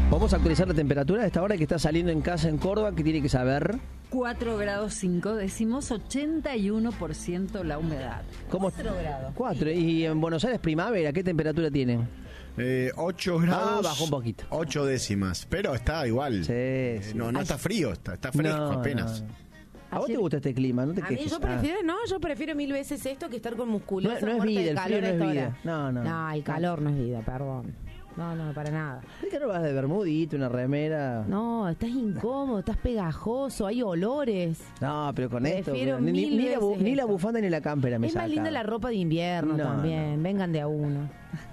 Vamos a actualizar la temperatura a esta hora que está saliendo en casa en Córdoba, que tiene que saber. 4 grados 5 décimos, 81% la humedad. ¿Cómo? 4 grados. 4. ¿Y en Buenos Aires primavera qué temperatura tienen? 8 grados. Bajó un poquito. 8 décimas. Pero está igual. Sí, sí. No está frío, está fresco apenas. No. ¿A vos te gusta este clima? No te A mí quejes. yo prefiero mil veces esto que estar con musculosa. No es muerta vida, de el calor frío no a es esta vida. hora. No. El calor no es vida, perdón. No, para nada. ¿Por qué no vas de bermudito, una remera? No, estás incómodo, estás pegajoso, hay olores. No, pero con esto. Prefiero Ni mil la veces esto. bufanda ni la cámpera me Es más saca. linda la ropa de invierno No, también. Vengan de a uno.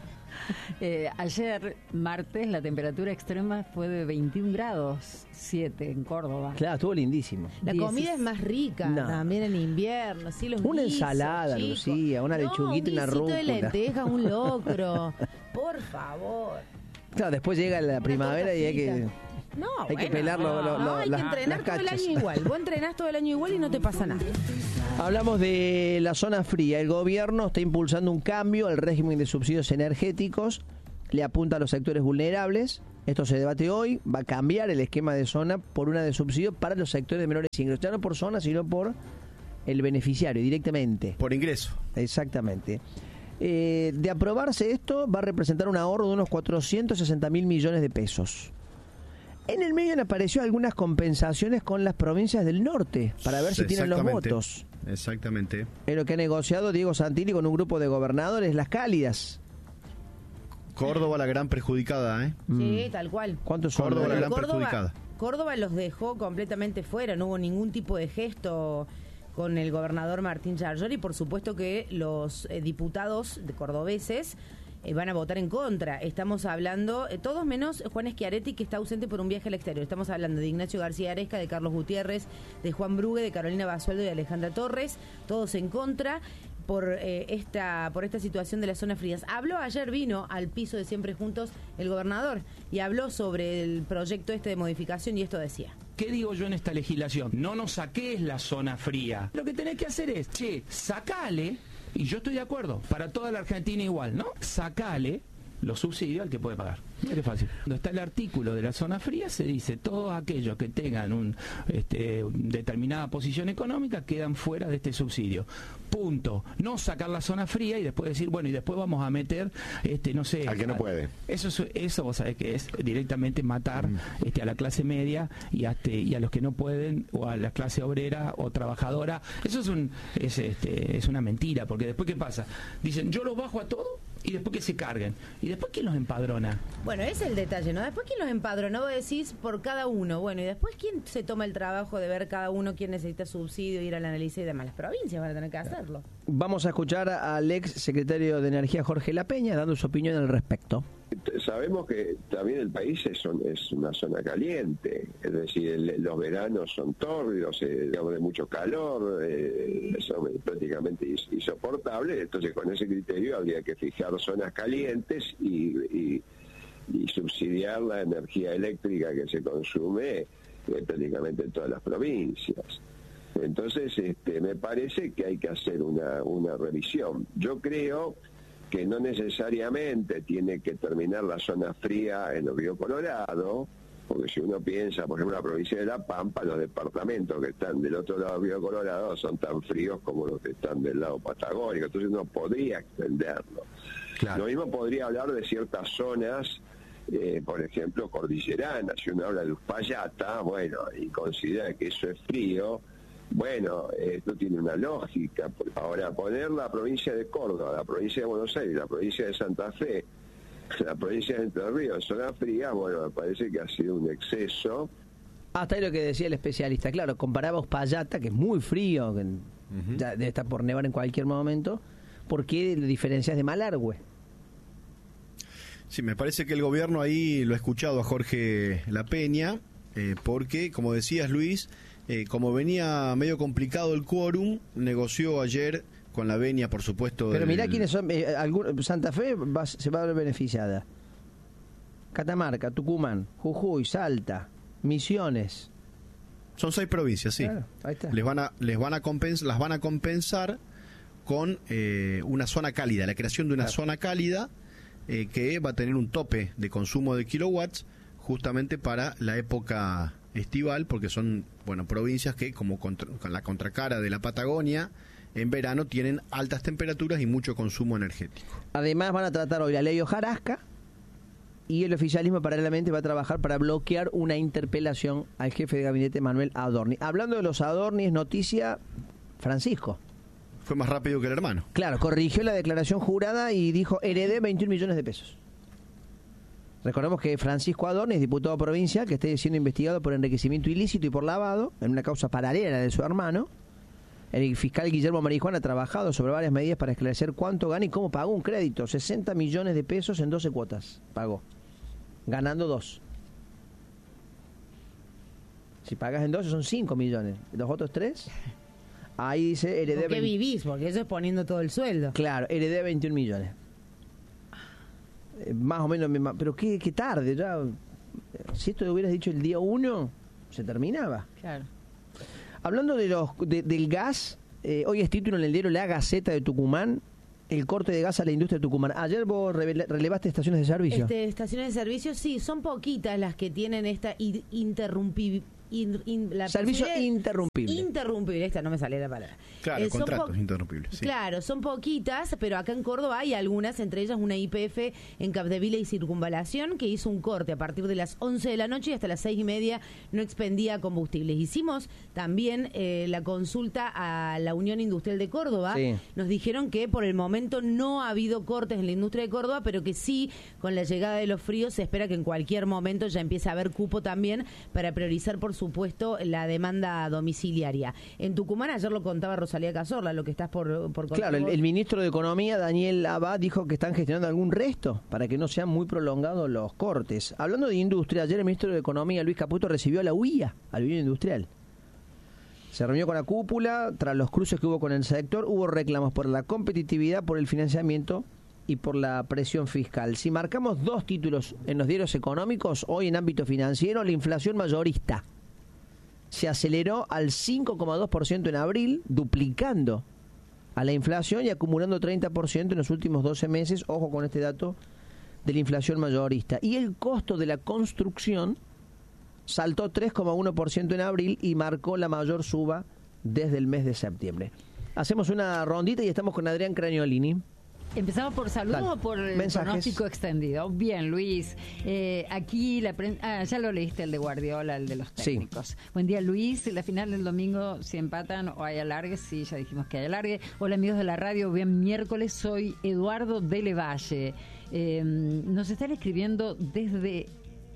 Ayer, martes, la temperatura extrema fue de 21 grados 7 en Córdoba. Claro, estuvo lindísimo. La 10. comida es más rica No. también en invierno. Sí, los Una guisos, ensalada, chicos. Lucía, una lechuguita y una un guisito rúcula. de lenteja, un locro. Por favor. Claro, después llega la primavera y hay que... No, Hay que pelar hay las que entrenar todo el cachas. año igual. Vos entrenás todo el año igual y no te pasa nada. Hablamos de la zona fría. El gobierno está impulsando un cambio al régimen de subsidios energéticos. Le apunta a los sectores vulnerables. Esto se debate hoy. Va a cambiar el esquema de zona por una de subsidio para los sectores de menores ingresos. Ya no por zona, sino por el beneficiario directamente. Por ingreso. Exactamente. De aprobarse esto, va a representar un ahorro de unos 460.000 millones de pesos. En el medio le apareció algunas compensaciones con las provincias del norte para ver si tienen los votos. Exactamente. Es lo que ha negociado Diego Santilli con un grupo de gobernadores, las cálidas. Córdoba la gran perjudicada, ¿eh? Sí, tal cual. ¿Cuántos son? Córdoba la gran Córdoba, perjudicada. Córdoba los dejó completamente fuera, no hubo ningún tipo de gesto con el gobernador Martín Yarlor y por supuesto que los diputados de cordobeses van a votar en contra. Estamos hablando, todos menos Juan Schiaretti, que está ausente por un viaje al exterior. Estamos hablando de Ignacio García Aresca, de Carlos Gutiérrez, de Juan Brugue, de Carolina Basualdo y de Alejandra Torres, todos en contra por esta situación de las zonas frías. Vino al piso de Siempre Juntos el gobernador y habló sobre el proyecto de modificación y esto decía. ¿Qué digo yo en esta legislación? No nos saques la zona fría. Lo que tenés que hacer es, sacale, y yo estoy de acuerdo, para toda la Argentina igual, ¿no? Sacale los subsidios al que puede pagar. Mira qué fácil. Cuando está el artículo de la zona fría, se dice, todos aquellos que tengan determinada posición económica quedan fuera de este subsidio. Punto. No sacar la zona fría y después decir, bueno, y después vamos a meter, no sé... Al que no puede. Eso vos sabés que es directamente matar a la clase media y a los que no pueden, o a la clase obrera o trabajadora. Eso es una mentira, porque después ¿qué pasa? Dicen, yo los bajo a todos y después que se carguen. ¿Y después quién los empadrona? Bueno, ese es el detalle, ¿no? Después quién los empadrona, vos decís por cada uno. Bueno, y después quién se toma el trabajo de ver cada uno quién necesita subsidio, ir al análisis y demás. Las provincias van a tener que hacerlo. Vamos a escuchar al ex secretario de Energía, Jorge Lapeña, dando su opinión al respecto. Sabemos que también el país es una zona caliente, es decir, los veranos son tórridos, digamos, de mucho calor, son prácticamente insoportables, entonces con ese criterio habría que fijar zonas calientes y subsidiar la energía eléctrica que se consume prácticamente en todas las provincias. Entonces, me parece que hay que hacer una revisión. Yo creo que no necesariamente tiene que terminar la zona fría en el Río Colorado, porque si uno piensa, por ejemplo, en la provincia de La Pampa, los departamentos que están del otro lado del Río Colorado son tan fríos como los que están del lado patagónico, entonces uno podría extenderlo. Claro. Lo mismo podría hablar de ciertas zonas, por ejemplo, cordilleranas. Si uno habla de Uspallata, bueno, y considera que eso es frío, bueno, esto tiene una lógica. Ahora, poner la provincia de Córdoba, la provincia de Buenos Aires, la provincia de Santa Fe, la provincia de Entre Ríos, zona fría, bueno, me parece que ha sido un exceso. Hasta ahí lo que decía el especialista. Claro, comparaba Uspallata, que es muy frío, que ya debe estar por nevar en cualquier momento. ¿Por qué lo diferencias de Malargüe? Sí, me parece que el gobierno ahí lo ha escuchado a Jorge Lapeña, porque, como decías, Luis, como venía medio complicado el quórum, negoció ayer con la venia, por supuesto. Pero mirá quiénes son. Santa Fe se va a ver beneficiada. Catamarca, Tucumán, Jujuy, Salta, Misiones. Son 6 provincias, sí. Claro, ahí está. Las van a compensar con una zona cálida, la creación de una zona cálida que va a tener un tope de consumo de kilowatts, justamente para la época estival, porque son, bueno, provincias que, como con la contracara de la Patagonia, en verano tienen altas temperaturas y mucho consumo energético. Además van a tratar hoy la ley hojarasca y el oficialismo paralelamente va a trabajar para bloquear una interpelación al jefe de gabinete Manuel Adorni. Hablando de los Adorni, es noticia Francisco. Fue más rápido que el hermano. Claro, corrigió la declaración jurada y dijo, heredé 21 millones de pesos. Recordemos que Francisco Adorni es diputado provincial que está siendo investigado por enriquecimiento ilícito y por lavado, en una causa paralela de su hermano. El fiscal Guillermo Marijuán ha trabajado sobre varias medidas para esclarecer cuánto gana y cómo pagó un crédito. 60 millones de pesos en 12 cuotas pagó, ganando 2. Si pagas en 12 son 5 millones. ¿Los otros 3? Ahí dice heredé... ¿Por qué vivís? Porque eso es poniendo todo el sueldo. Claro, heredé 21 millones. Más o menos, pero qué tarde ya. Si esto lo hubieras dicho el día 1, se terminaba. Claro. Hablando del gas, hoy es título en el diario La Gaceta de Tucumán, el corte de gas a la industria de Tucumán. Ayer vos relevaste estaciones de servicio. Estaciones de servicio, sí, son poquitas las que tienen esta interrumpibilidad. Servicio interrumpible. Interrumpible, esta no me salía la palabra. Claro, contratos interrumpibles. Sí. Claro, son poquitas, pero acá en Córdoba hay algunas, entre ellas una YPF en Capdevila y Circunvalación, que hizo un corte a partir de las 11 de la noche y hasta las 6:30 no expendía combustibles. Hicimos también la consulta a la Unión Industrial de Córdoba. Sí. Nos dijeron que por el momento no ha habido cortes en la industria de Córdoba, pero que sí, con la llegada de los fríos, se espera que en cualquier momento ya empiece a haber cupo también para priorizar, por supuesto, la demanda domiciliaria. En Tucumán, ayer lo contaba Rosalía Cazorla, lo que estás por contar. Claro, el ministro de Economía, Daniel Abad, dijo que están gestionando algún resto para que no sean muy prolongados los cortes. Hablando de industria, ayer el ministro de Economía, Luis Caputo, recibió a la UIA, al Unión Industrial. Se reunió con la cúpula, tras los cruces que hubo con el sector, hubo reclamos por la competitividad, por el financiamiento y por la presión fiscal. Si marcamos 2 títulos en los diarios económicos, hoy en ámbito financiero, la inflación mayorista se aceleró al 5,2% en abril, duplicando a la inflación y acumulando 30% en los últimos 12 meses. Ojo con este dato de la inflación mayorista. Y el costo de la construcción saltó 3,1% en abril y marcó la mayor suba desde el mes de septiembre. Hacemos una rondita y estamos con Adrián Craniolini. ¿Empezamos por saludos o por el pronóstico extendido? Bien, Luis. Aquí la prensa... ya lo leíste, el de Guardiola, el de los técnicos. Sí. Buen día, Luis. La final del domingo, si empatan o hay alargue. Sí, ya dijimos que hay alargue. Hola, amigos de la radio. Bien, miércoles. Soy Eduardo de Levalle. Nos están escribiendo desde...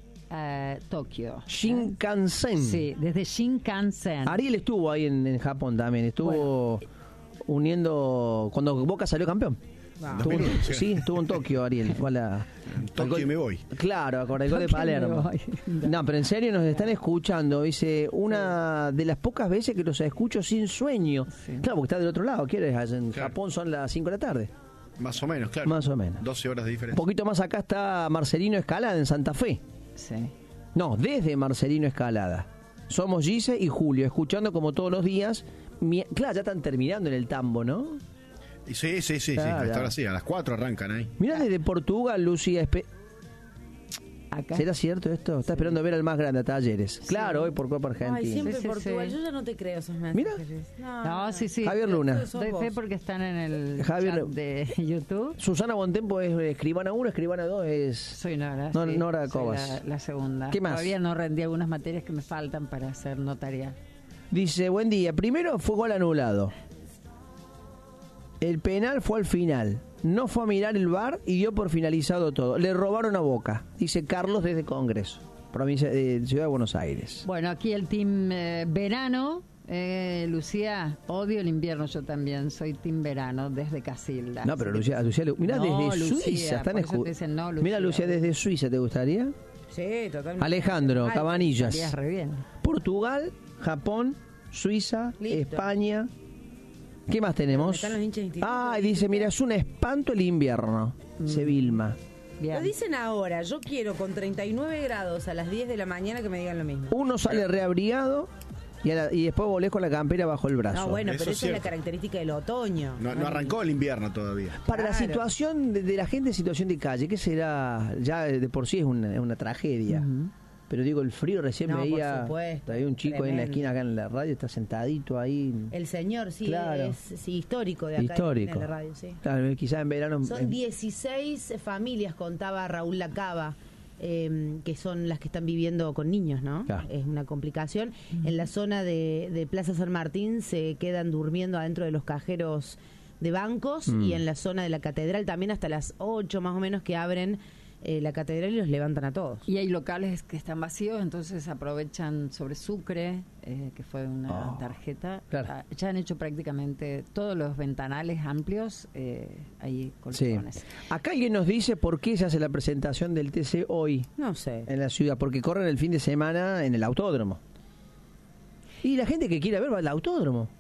Tokio. Shinkansen. Sí, desde Shinkansen. Ariel estuvo ahí en Japón también. Estuvo uniendo cuando Boca salió campeón. Estuvo en Tokio, Ariel. Tokio y me voy. Claro, con el gol de Palermo. No, pero en serio nos están escuchando. Dice, una de las pocas veces que los escucho sin sueño. Sí. Claro, porque está del otro lado. ¿Quieres? En Japón son las 5 de la tarde. Más o menos, claro. Más o menos. 12 horas de diferencia. Un poquito más acá está Marcelino Escalada en Santa Fe. Sí. No, desde Marcelino Escalada. Somos Gise y Julio, escuchando como todos los días. Claro, ya están terminando en el tambo, ¿no? Sí. Claro. Ahora sí, a las 4 arrancan ahí. Mirá, desde Portugal, Lucía. Acá. ¿Será cierto esto? Está esperando ver al más grande a Talleres. Sí. Claro, hoy por Copa Argentina. Ay, siempre Portugal. Yo ya no te creo esos mensajes. Mira. No, sí. Javier Luna. Doy fe porque están en el chat de YouTube. Susana Bontempo es escribana 1, escribana 2 es... Soy Nora. Nora Cobas. La segunda. ¿Qué más? Todavía no rendí algunas materias que me faltan para hacer notarial. Dice, buen día. Primero fue gol anulado. El penal fue al final. No fue a mirar el VAR y dio por finalizado todo. Le robaron a Boca, dice Carlos desde Congreso, provincia de Ciudad de Buenos Aires. Bueno, aquí el team verano. Lucía, odio el invierno, yo también soy team verano desde Casilda. No, pero Lucía mira, no, desde Suiza están escuchando. Mira, Lucía, desde Suiza, ¿te gustaría? Sí, totalmente. Alejandro Cabanillas. Re bien. Portugal, Japón, Suiza, listo. España. ¿Qué más tenemos? Dice, mira, es un espanto el invierno. Se Vilma. Bien. Lo dicen ahora, yo quiero con 39 grados a las 10 de la mañana que me digan lo mismo. Uno sale reabrigado Y después volés con la campera bajo el brazo. No, bueno, pero esa es la característica del otoño. No arrancó el invierno todavía. Para la situación de la gente en situación de calle, ¿qué será? Ya de por sí es una tragedia. Pero digo, el frío recién veía. Había un chico ahí en la esquina acá en la radio, está sentadito ahí. El señor, sí, claro. Es histórico de acá histórico. En la radio, sí. Claro, quizás en verano. Son 16 familias, contaba Raúl Lacaba, que son las que están viviendo con niños, ¿no? Claro. Es una complicación. En la zona de Plaza San Martín se quedan durmiendo adentro de los cajeros de bancos y en la zona de la catedral también hasta las 8 más o menos que abren la catedral y los levantan a todos. Y hay locales que están vacíos, entonces aprovechan sobre Sucre, que fue una tarjeta. Claro. Ya han hecho prácticamente todos los ventanales amplios, ahí colchones. Sí. Acá alguien nos dice por qué se hace la presentación del TC hoy. No sé. En la ciudad, porque corren el fin de semana en el autódromo. Y la gente que quiera ver va al autódromo.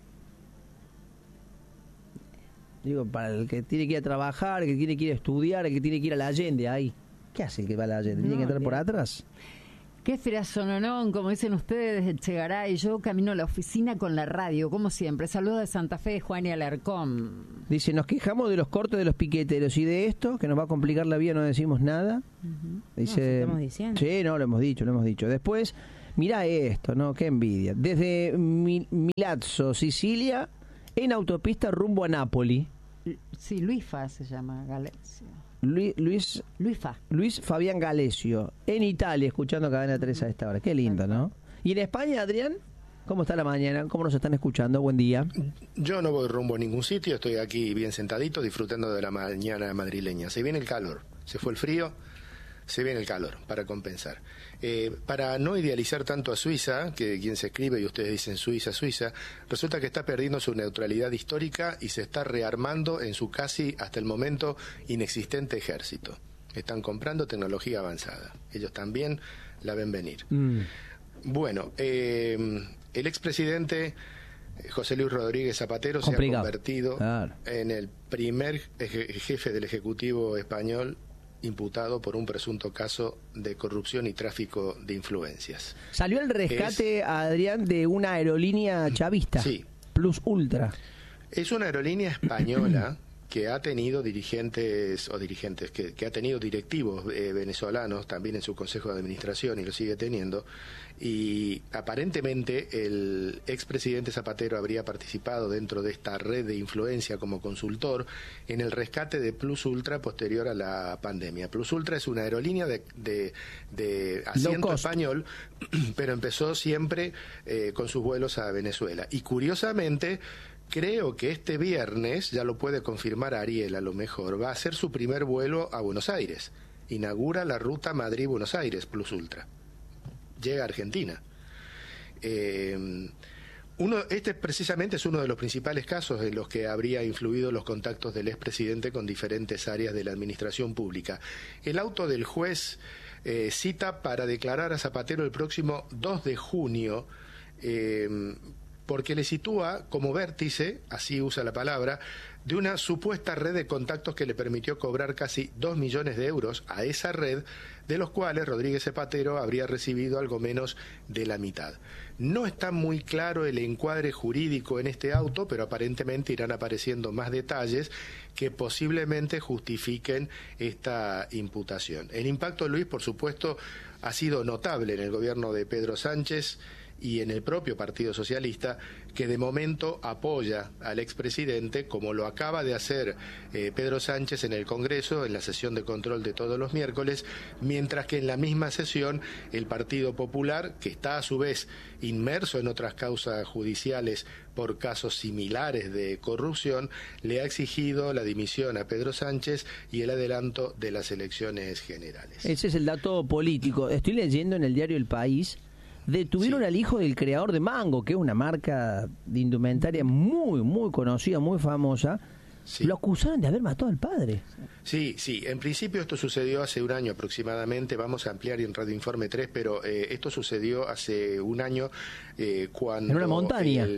Digo, para el que tiene que ir a trabajar, el que tiene que ir a estudiar, el que tiene que ir a la Allende, ahí. ¿Qué hace el que va a la Allende? ¿Tiene que entrar por atrás? Qué firasononón, como dicen ustedes, Echegaray. Yo camino a la oficina con la radio, como siempre. Saludos de Santa Fe, Juan y Alarcón. Dice, nos quejamos de los cortes de los piqueteros y de esto, que nos va a complicar la vida, no decimos nada. Dice, no, estamos diciendo. Sí, no, lo hemos dicho. Después, mirá esto, ¿no? Qué envidia. Desde Milazzo, Sicilia, en autopista rumbo a Nápoli. Sí, Luisfa se llama, Galesio. Luis Fabián Galesio, en Italia, escuchando Cadena 3 a esta hora. Qué lindo, ¿no? ¿Y en España, Adrián? ¿Cómo está la mañana? ¿Cómo nos están escuchando? Buen día. Yo no voy rumbo a ningún sitio, estoy aquí bien sentadito, disfrutando de la mañana madrileña. Se viene el calor, se fue el frío, se viene el calor, para compensar. Para no idealizar tanto a Suiza, que quien se escribe y ustedes dicen Suiza, resulta que está perdiendo su neutralidad histórica y se está rearmando en su casi, hasta el momento, inexistente ejército. Están comprando tecnología avanzada. Ellos también la ven venir. Bueno, el expresidente José Luis Rodríguez Zapatero se ha convertido en el primer jefe del Ejecutivo español imputado por un presunto caso de corrupción y tráfico de influencias. Salió el rescate, Adrián, de una aerolínea chavista, sí, Plus Ultra. Es una aerolínea española que ha tenido que ha tenido directivos venezolanos también en su consejo de administración y lo sigue teniendo, y aparentemente el expresidente Zapatero habría participado dentro de esta red de influencia como consultor en el rescate de Plus Ultra posterior a la pandemia. Plus Ultra es una aerolínea de asiento español, pero empezó siempre con sus vuelos a Venezuela. Y curiosamente, creo que este viernes, ya lo puede confirmar Ariel a lo mejor, va a hacer su primer vuelo a Buenos Aires. Inaugura la ruta Madrid-Buenos Aires, Plus Ultra. Llega a Argentina. Este precisamente es uno de los principales casos en los que habría influido los contactos del expresidente con diferentes áreas de la administración pública. El auto del juez cita para declarar a Zapatero el próximo 2 de junio, porque le sitúa como vértice, así usa la palabra, de una supuesta red de contactos que le permitió cobrar casi 2 millones de euros a esa red, de los cuales Rodríguez Zapatero habría recibido algo menos de la mitad. No está muy claro el encuadre jurídico en este auto, pero aparentemente irán apareciendo más detalles que posiblemente justifiquen esta imputación. El impacto, Luis, por supuesto, ha sido notable en el gobierno de Pedro Sánchez y en el propio Partido Socialista, que de momento apoya al expresidente, como lo acaba de hacer Pedro Sánchez en el Congreso, en la sesión de control de todos los miércoles, mientras que en la misma sesión el Partido Popular, que está a su vez inmerso en otras causas judiciales por casos similares de corrupción, le ha exigido la dimisión a Pedro Sánchez y el adelanto de las elecciones generales. Ese es el dato político. Estoy leyendo en el diario El País. Detuvieron al hijo del creador de Mango, que es una marca de indumentaria muy, muy conocida, muy famosa. Sí. Lo acusaron de haber matado al padre. Sí. En principio esto sucedió hace un año aproximadamente. Vamos a ampliar en Radio Informe 3, pero esto sucedió hace un año cuando... En una montaña.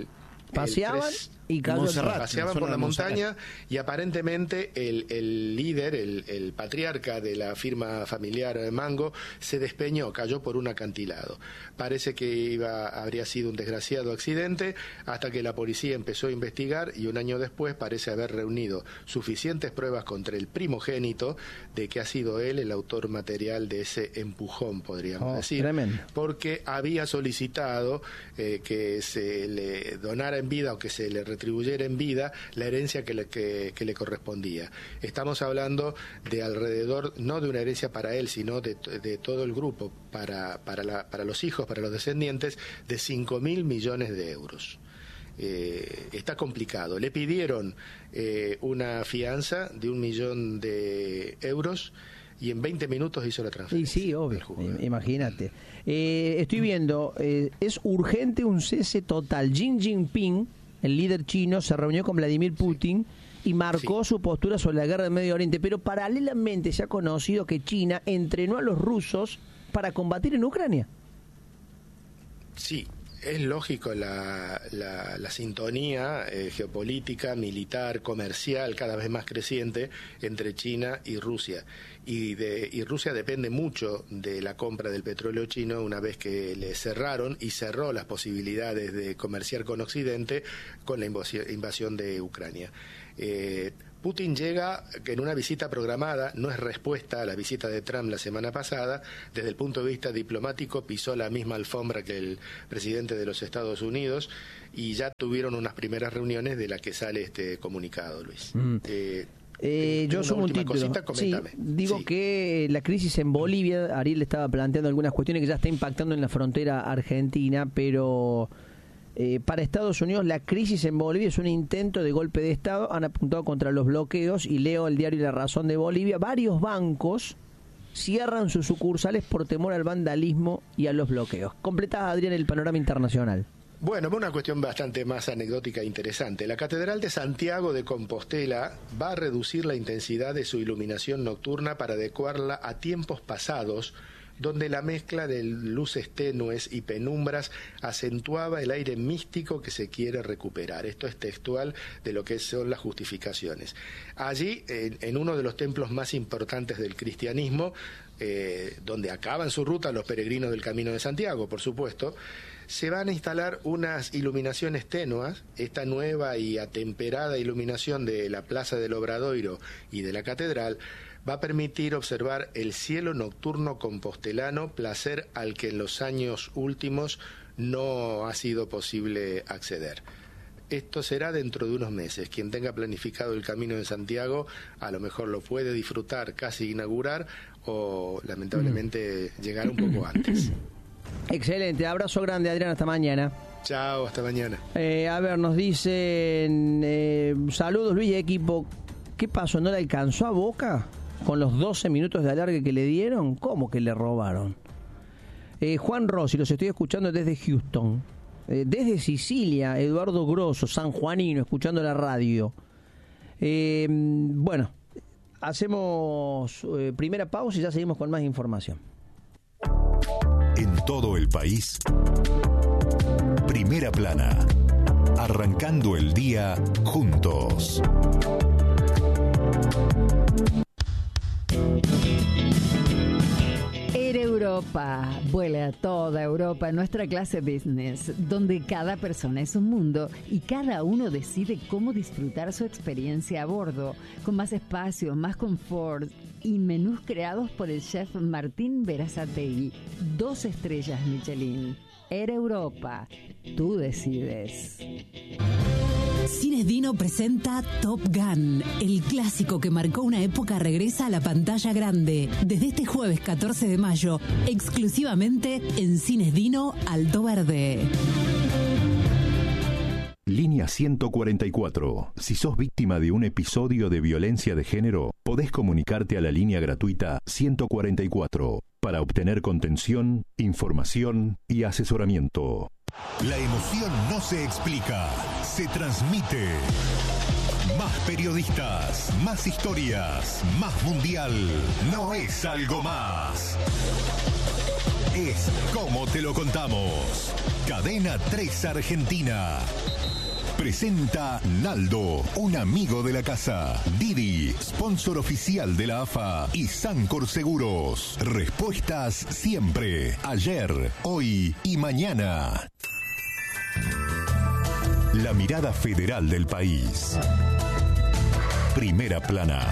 Paseaban y paseaban por la montaña y aparentemente el líder, el patriarca de la firma familiar Mango, se despeñó, cayó por un acantilado. Parece que habría sido un desgraciado accidente hasta que la policía empezó a investigar y un año después parece haber reunido suficientes pruebas contra el primogénito de que ha sido él el autor material de ese empujón, podríamos decir, tremendo. Porque había solicitado que se le donara en vida o que se le retribuyera en vida la herencia que le correspondía. Estamos hablando de alrededor, no de una herencia para él, sino de todo el grupo, para los hijos, para los descendientes, de 5.000 millones de euros. Está complicado. Le pidieron una fianza de 1 millón de euros y en 20 minutos hizo la transferencia. Y sí, obvio, imagínate. Estoy viendo, es urgente un cese total. Xi Jinping, el líder chino, se reunió con Vladimir Putin y marcó su postura sobre la guerra del Medio Oriente, pero paralelamente se ha conocido que China entrenó a los rusos para combatir en Ucrania. Sí. Es lógico la sintonía geopolítica, militar, comercial cada vez más creciente entre China y Rusia. Y Rusia depende mucho de la compra del petróleo chino una vez que le cerró las posibilidades de comerciar con Occidente con la invasión de Ucrania. Putin llega en una visita programada, no es respuesta a la visita de Trump la semana pasada. Desde el punto de vista diplomático pisó la misma alfombra que el presidente de los Estados Unidos y ya tuvieron unas primeras reuniones de las que sale este comunicado, Luis. Yo sumo un título. Digo que la crisis en Bolivia, Ariel estaba planteando algunas cuestiones que ya está impactando en la frontera argentina, pero para Estados Unidos la crisis en Bolivia es un intento de golpe de Estado. Han apuntado contra los bloqueos y leo el diario La Razón de Bolivia. Varios bancos cierran sus sucursales por temor al vandalismo y a los bloqueos. Completás, Adrián, el panorama internacional. Bueno, una cuestión bastante más anecdótica e interesante. La Catedral de Santiago de Compostela va a reducir la intensidad de su iluminación nocturna para adecuarla a tiempos pasados, donde la mezcla de luces tenues y penumbras acentuaba el aire místico que se quiere recuperar. Esto es textual de lo que son las justificaciones. Allí, en uno de los templos más importantes del cristianismo, donde acaban su ruta los peregrinos del Camino de Santiago, por supuesto, se van a instalar unas iluminaciones tenues. Esta nueva y atemperada iluminación de la Plaza del Obradoiro y de la Catedral va a permitir observar el cielo nocturno compostelano, placer al que en los años últimos no ha sido posible acceder. Esto será dentro de unos meses. Quien tenga planificado el Camino de Santiago a lo mejor lo puede disfrutar, casi inaugurar, o lamentablemente llegar un poco antes. Excelente, abrazo grande, Adrián, hasta mañana. Chao, hasta mañana. A ver, nos dicen, saludos Luis y equipo, ¿qué pasó? ¿No le alcanzó a Boca con los 12 minutos de alargue que le dieron? ¿Cómo que le robaron? Juan Rossi, los estoy escuchando desde Houston. Desde Sicilia, Eduardo Grosso, sanjuanino, escuchando la radio. Bueno, hacemos primera pausa y ya seguimos con más información. En todo el país, Primera Plana, arrancando el día juntos. Europa, vuela a toda Europa, nuestra clase business, donde cada persona es un mundo y cada uno decide cómo disfrutar su experiencia a bordo, con más espacio, más confort y menús creados por el chef Martín Berazategui. 2 estrellas Michelin. Air Europa, tú decides. Cines Dino presenta Top Gun. El clásico que marcó una época regresa a la pantalla grande. Desde este jueves 14 de mayo, exclusivamente en Cines Dino Alto Verde. Línea 144. Si sos víctima de un episodio de violencia de género, podés comunicarte a la línea gratuita 144 para obtener contención, información y asesoramiento. La emoción no se explica, se transmite. Más periodistas, más historias, más mundial. No es algo más. Es como te lo contamos. Cadena 3 Argentina. presenta Naldo, un amigo de la casa. Didi, sponsor oficial de la AFA. Y Sancor Seguros. Respuestas siempre. Ayer, hoy y mañana. La mirada federal del país. Primera plana.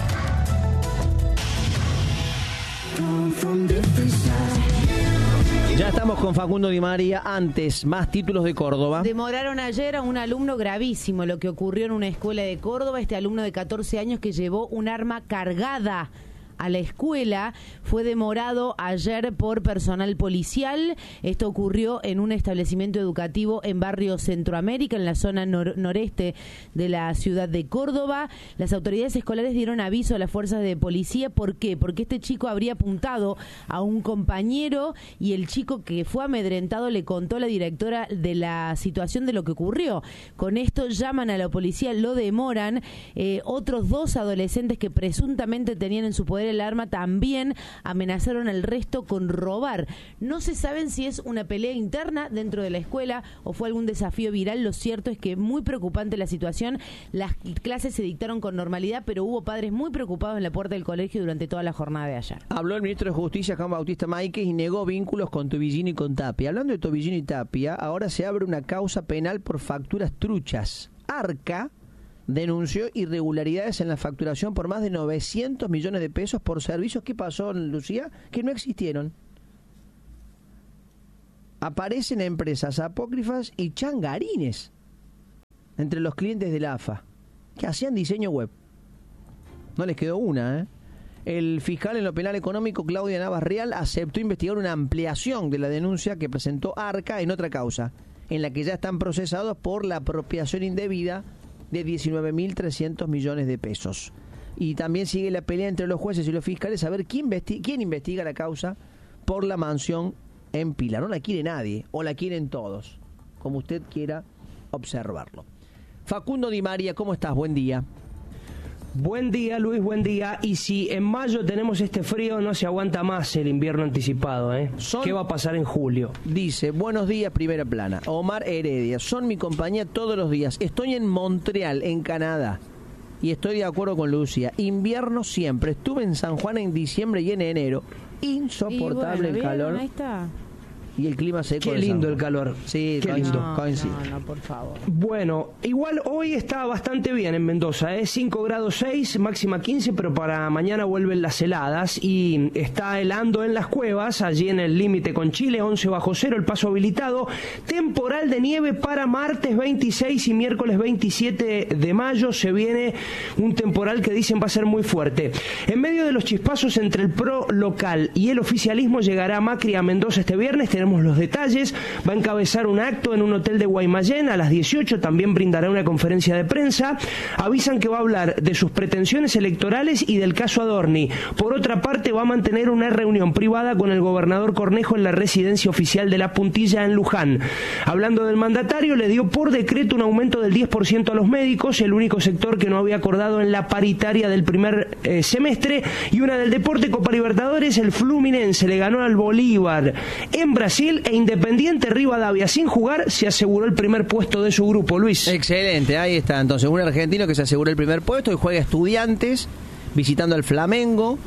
Ya estamos con Facundo Di María. Antes, más títulos de Córdoba. Demoraron ayer a un alumno gravísimo lo que ocurrió en una escuela de Córdoba. Este alumno de 14 años que llevó un arma cargada a la escuela fue demorado ayer por personal policial. Esto ocurrió en un establecimiento educativo en barrio Centroamérica, en la zona noreste de la ciudad de Córdoba. Las autoridades escolares dieron aviso a las fuerzas de policía. ¿Por qué? Porque este chico habría apuntado a un compañero y el chico que fue amedrentado le contó a la directora de la situación de lo que ocurrió. Con esto llaman a la policía, lo demoran. Otros 2 adolescentes que presuntamente tenían en su poder el arma también amenazaron al resto con robar. No se saben si es una pelea interna dentro de la escuela o fue algún desafío viral. Lo cierto es que muy preocupante la situación. Las clases se dictaron con normalidad, pero hubo padres muy preocupados en la puerta del colegio durante toda la jornada de ayer. Habló el ministro de Justicia, Juan Bautista Máiquez, y negó vínculos con Tobillini y con Tapia. Hablando de Tobillini y Tapia, ahora se abre una causa penal por facturas truchas. Arca denunció irregularidades en la facturación por más de 900 millones de pesos por servicios. ¿Qué pasó, Lucía? Que no existieron. Aparecen empresas apócrifas y changarines entre los clientes de la AFA que hacían diseño web. No les quedó una, ¿eh? El fiscal en lo penal económico, Claudia Navas Real, aceptó investigar una ampliación de la denuncia que presentó Arca en otra causa, en la que ya están procesados por la apropiación indebida de 19.300 millones de pesos. Y también sigue la pelea entre los jueces y los fiscales a ver quién investiga la causa por la mansión en Pilar. No la quiere nadie, o la quieren todos, como usted quiera observarlo. Facundo Di María, ¿cómo estás? Buen día. Buen día, Luis, buen día. Y si en mayo tenemos este frío, no se aguanta más el invierno anticipado, ¿eh? ¿Qué va a pasar en julio? Dice, buenos días, primera plana. Omar Heredia, son mi compañía todos los días. Estoy en Montreal, en Canadá. Y estoy de acuerdo con Lucía. Invierno siempre. Estuve en San Juan en diciembre y en enero. Insoportable el calor. Ahí está. Y el clima seco. Qué lindo el calor. Sí, qué lindo. No, por favor. Bueno, igual hoy está bastante bien en Mendoza, ¿eh? 5 grados 6, máxima 15, pero para mañana vuelven las heladas y está helando en las cuevas, allí en el límite con Chile, 11 bajo cero, el paso habilitado. Temporal de nieve para martes 26 y miércoles 27 de mayo. Se viene un temporal que dicen va a ser muy fuerte. En medio de los chispazos entre el PRO local y el oficialismo llegará Macri a Mendoza este viernes. Tenemos los detalles. Va a encabezar un acto en un hotel de Guaymallén a las 18. También brindará una conferencia de prensa. Avisan que va a hablar de sus pretensiones electorales y del caso Adorni. Por otra parte, va a mantener una reunión privada con el gobernador Cornejo en la residencia oficial de La Puntilla en Luján. Hablando del mandatario, le dio por decreto un aumento del 10% a los médicos, el único sector que no había acordado en la paritaria del primer semestre. Y una del deporte, Copa Libertadores, el Fluminense le ganó al Bolívar en Brasil e Independiente Rivadavia sin jugar se aseguró el primer puesto de su grupo, Luis. Excelente, ahí está. Entonces, un argentino que se aseguró el primer puesto y juega Estudiantes visitando al Flamengo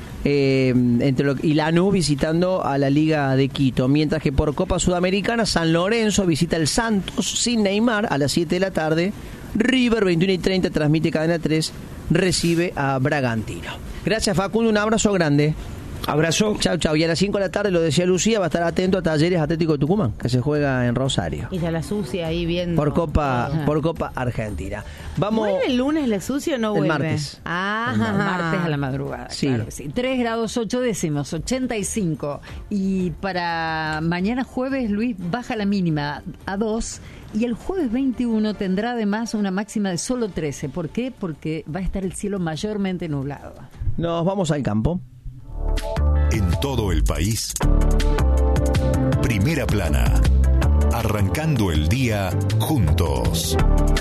y Lanús visitando a la Liga de Quito. Mientras que por Copa Sudamericana, San Lorenzo visita al Santos sin Neymar a las 7 de la tarde. River, 21:30, transmite Cadena 3, recibe a Bragantino. Gracias, Facundo, un abrazo grande. Abrazo. Chau, chau. Y a las 5 de la tarde, lo decía Lucía, va a estar atento a Talleres Atlético de Tucumán, que se juega en Rosario. Y ya la sucia ahí viendo. Por Copa Argentina. Vamos. ¿Vuelve el lunes la sucia o no vuelve? El martes. El martes a la madrugada. Sí. Claro que sí. 3 grados 8 décimos, 85. Y para mañana jueves, Luis, baja la mínima a 2. Y el jueves 21 tendrá además una máxima de solo 13. ¿Por qué? Porque va a estar el cielo mayormente nublado. Nos vamos al campo. En todo el país, Primera Plana, arrancando el día juntos.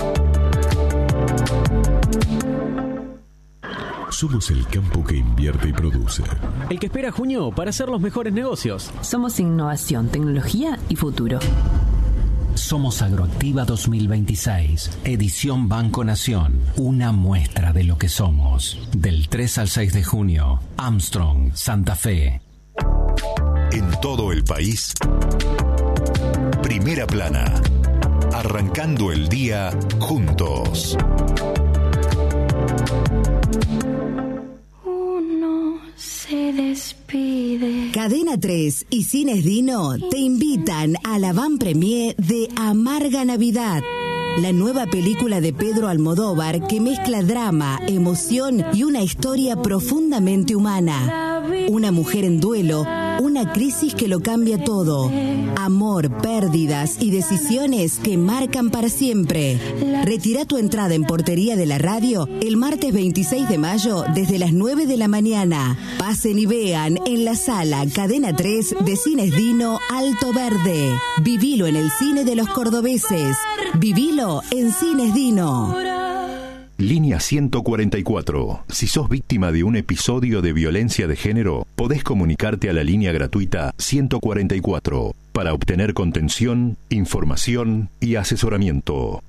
Somos el campo que invierte y produce. El que espera junio para hacer los mejores negocios. Somos innovación, tecnología y futuro. Somos Agroactiva 2026, edición Banco Nación, una muestra de lo que somos. Del 3 al 6 de junio, Armstrong, Santa Fe. En todo el país, Primera Plana, arrancando el día juntos. Uno se despide. Cadena 3 y Cines Dino te invitan a la van premier de Amarga Navidad, la nueva película de Pedro Almodóvar que mezcla drama, emoción y una historia profundamente humana. Una mujer en duelo, una crisis que lo cambia todo. Amor, pérdidas y decisiones que marcan para siempre. Retira tu entrada en Portería de la Radio el martes 26 de mayo desde las 9 de la mañana. Pasen y vean en la sala Cadena 3 de Cines Dino Alto Verde. Vivilo en el cine de los cordobeses. Vivilo en Cines Dino. Línea 144. Si sos víctima de un episodio de violencia de género, podés comunicarte a la línea gratuita 144 para obtener contención, información y asesoramiento.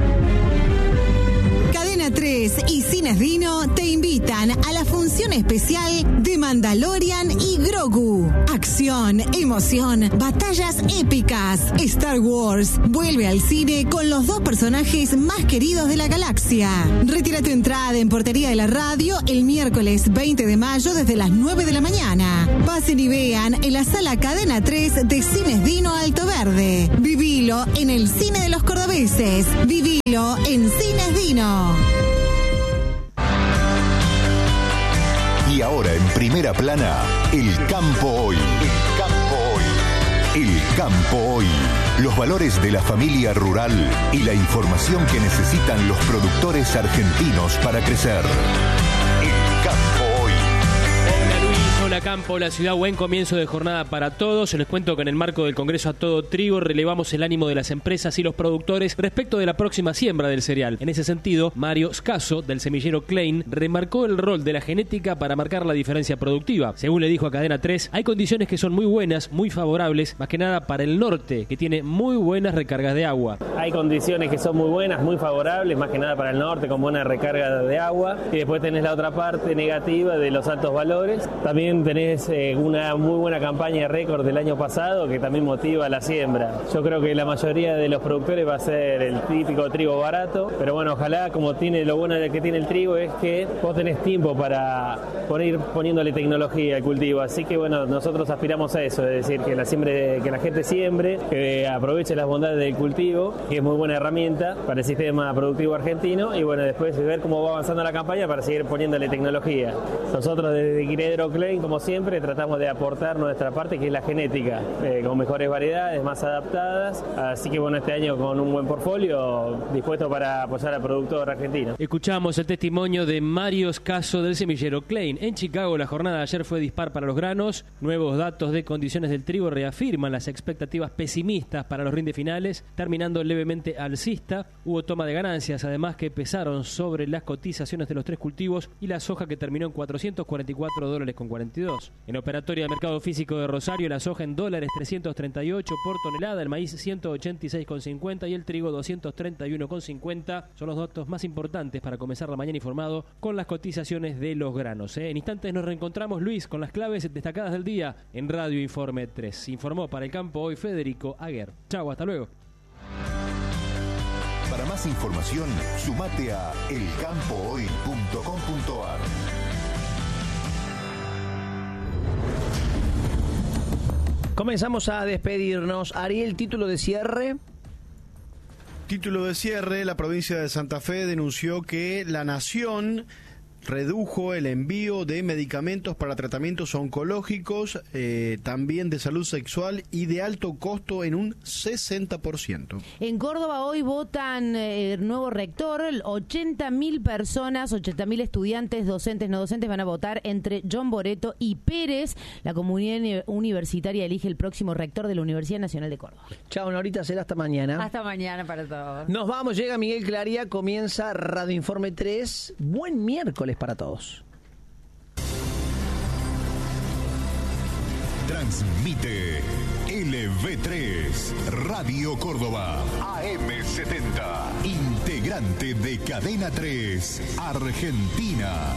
Cadena 3 y Cines Dino te invitan a la función especial de Mandalorian y Grogu. Acción, emoción, batallas épicas. Star Wars vuelve al cine con los dos personajes más queridos de la galaxia. Retira tu entrada en Portería de la Radio el miércoles 20 de mayo desde las 9 de la mañana. Pasen y vean en la sala Cadena 3 de Cines Dino Alto Verde. Vivilo en el cine de los cordobeses. Vivilo en Cines Dino. Y ahora en Primera Plana, El Campo Hoy. El Campo Hoy. El Campo Hoy. Los valores de la familia rural y la información que necesitan los productores argentinos para crecer. El Campo Hoy. Hola Luis, hola Campo, hola Ciudad, buen comienzo de jornada para todos. Les cuento que en el marco del Congreso A Todo Trigo relevamos el ánimo de las empresas y los productores respecto de la próxima siembra del cereal. En ese sentido, Mario Scaso, del semillero Klein, remarcó el rol de la genética para marcar la diferencia productiva. Según le dijo a Cadena 3, hay condiciones que son muy buenas, muy favorables, más que nada para el norte, que tiene muy buenas recargas de agua. Hay condiciones que son muy buenas, muy favorables, más que nada para el norte, con buena recarga de agua. Y después tenés la otra parte negativa de los altos valores. También tenés una muy buena campaña de récord del año pasado que también motiva la siembra. Yo creo que la mayoría de los productores va a ser el típico trigo barato, pero bueno, ojalá, como tiene lo bueno que tiene el trigo es que vos tenés tiempo para ir poniéndole tecnología al cultivo, así que bueno, nosotros aspiramos a eso, es decir, que la gente siembre, que aproveche las bondades del cultivo, que es muy buena herramienta para el sistema productivo argentino, y bueno, después ver cómo va avanzando la campaña para seguir poniéndole tecnología. Nosotros desde Guinedro Klein, como siempre, tratamos de aportar nuestra parte, que es la genética, con mejores variedades, más adaptadas, así que bueno, este año con un buen portfolio dispuesto para apoyar al productor argentino. Escuchamos el testimonio de Mario Scaso del semillero Klein. En Chicago la jornada de ayer fue dispar para los granos. Nuevos datos de condiciones del trigo reafirman las expectativas pesimistas para los rindes finales, terminando levemente alcista. Hubo toma de ganancias, además, que pesaron sobre las cotizaciones de los tres cultivos y la soja, que terminó en $444.42. En operatoria del mercado físico de Rosario, la soja en dólares 338 por tonelada, el maíz 186,50 y el trigo 231,50. Son los datos más importantes para comenzar la mañana informado con las cotizaciones de los granos. En instantes nos reencontramos, Luis, con las claves destacadas del día en Radio Informe 3. Informó para El Campo Hoy Federico Aguer. Chau, hasta luego. Para más información, sumate a elcampohoy.com.ar. Comenzamos a despedirnos. Ariel, título de cierre. Título de cierre, la provincia de Santa Fe denunció que la Nación redujo el envío de medicamentos para tratamientos oncológicos, también de salud sexual y de alto costo en un 60%. En Córdoba hoy votan nuevo rector, 80.000 personas, 80.000 estudiantes, docentes, no docentes van a votar entre John Boreto y Pérez. La comunidad universitaria elige el próximo rector de la Universidad Nacional de Córdoba. Chao, Norita, será hasta mañana. Hasta mañana para todos. Nos vamos, llega Miguel Claría, comienza Radio Informe 3. Buen miércoles para todos. Transmite El LV3, Radio Córdoba, AM70, integrante de Cadena 3, Argentina.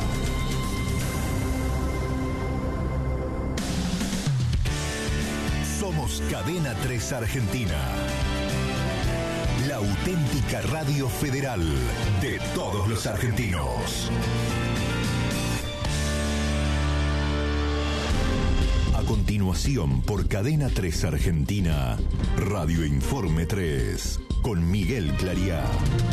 Somos Cadena 3 Argentina, la auténtica radio federal de todos los argentinos. A continuación, por Cadena 3 Argentina, Radio Informe 3, con Miguel Clariá.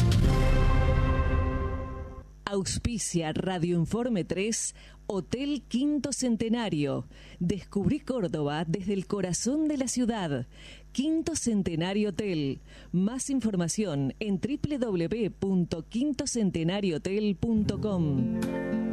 Auspicia Radio Informe 3, Hotel Quinto Centenario. Descubrí Córdoba desde el corazón de la ciudad. Quinto Centenario Hotel. Más información en www.quintocentenariohotel.com.